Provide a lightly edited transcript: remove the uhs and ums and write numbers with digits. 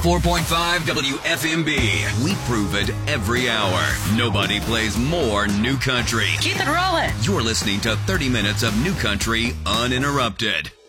104.5 WFMB. We prove it every hour. Nobody plays more new country. Keep it rolling. You're listening to 30 minutes of new country uninterrupted.